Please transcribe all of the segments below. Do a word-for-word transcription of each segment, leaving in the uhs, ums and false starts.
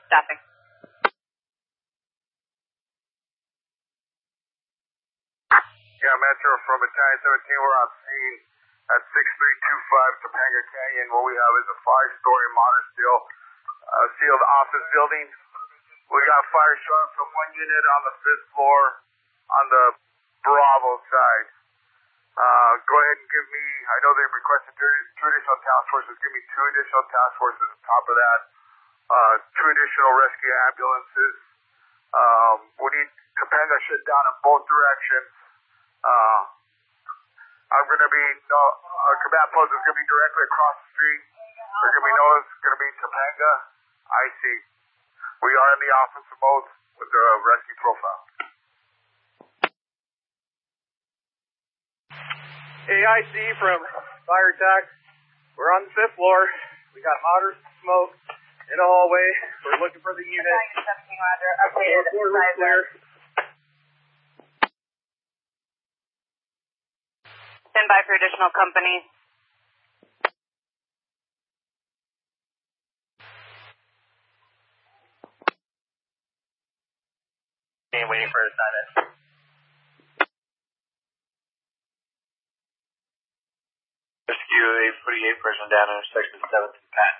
Staffing. Yeah, Metro from Battalion seventeen, we're on scene at six three two five Topanga Canyon. What we have is a five-story modern steel uh, sealed office building. We got fire showing from one unit on the fifth floor on the Bravo side. Uh, go ahead and give me, I know they requested two, two additional task forces. Give me two additional task forces on top of that. Uh, two additional rescue ambulances. Um, we need Topanga shut down in both directions. Uh, I'm going to be, no, our command post is going to be directly across the street. They're going to be known as going to be Topanga I C. We are in the offensive mode with the rescue profile. A I C from Fire Attack. We're on the fifth floor. We got moderate smoke in the hallway. We're looking for the unit. seventeen, Roger. Updated. Floor is clear. Stand by for additional company. And waiting for assignment. Rescue a forty-eight person down intersection seventh and Patton.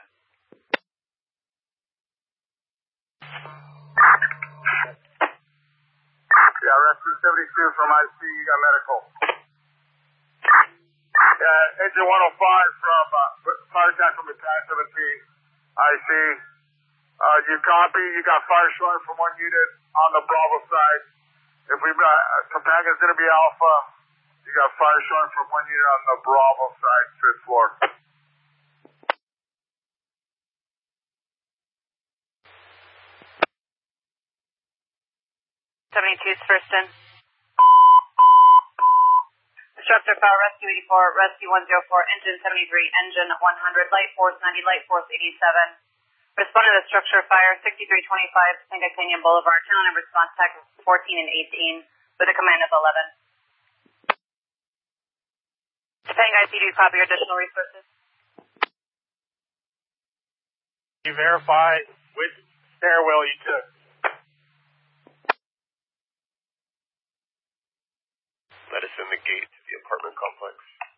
Yeah, rescue seventy-two from I C, you got medical. Yeah, engine one oh five from uh, Fire Attack from Battalion seventeen, I C. Uh, you copy, you got fire showing from one unit on the Bravo side. If we've got, uh, Topanga's going to be Alpha. You got fire showing from one unit on the Bravo side, fifth floor. seventy-two's first in. Instructor file rescue eighty-four, rescue one oh four, engine seventy-three, engine one hundred, light force ninety, light force eighty-seven. Respond to the structure fire sixty-three twenty-five, Topanga Canyon Boulevard. Turn on and response tech fourteen and eighteen with a command of eleven. Topanga I C, do you copy your additional resources? You verify which stairwell you took. Let us in the gate to the apartment complex.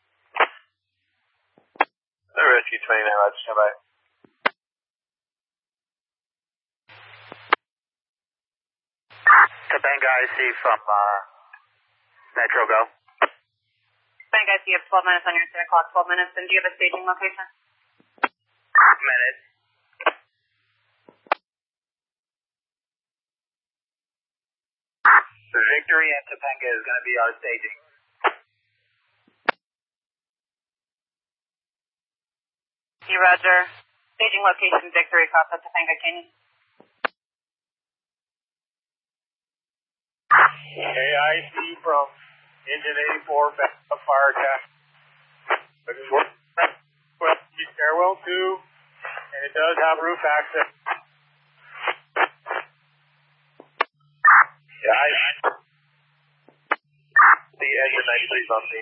Rescue twenty-nine, Roger, stand by. Topanga I C from uh, Metro Go. Topanga I C, you have twelve minutes on your ten o'clock, twelve minutes. And do you have a staging location? Minutes. The Victory and Topanga is going to be our staging. You, Roger. Staging location Victory across the Topanga Canyon. A I C from engine eighty-four, back up Fire Attack. Well, stairwell two, and it does have roof access. Yeah, I the engine ninety-three bumping.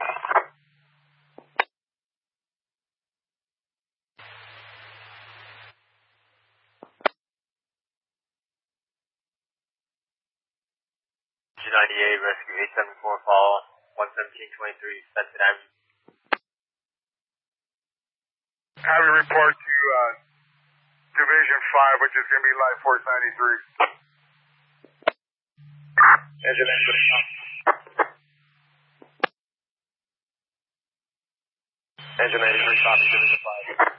G ninety-eight, rescue eight seventy-four, fall, one seventeen twenty-three, Benson Avenue. Have a report to uh, Division five, which is going to be Light Force ninety-three. Engine ninety-three. Engine ninety-three, copy, Division five.